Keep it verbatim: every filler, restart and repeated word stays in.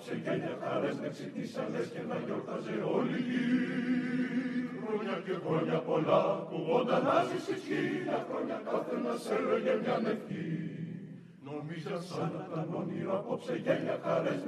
απόψε γέλια χαρές με ξυπνήσαλες και να γιορτάζε όλη η γη. Χρόνια και χρόνια πολλά, κουβόντα να ζήσεις χίλια χρόνια, κάθε μας έλεγε μια ευχή. Νομίζα σαν να ήταν όνειρο απόψε γέλια χαρές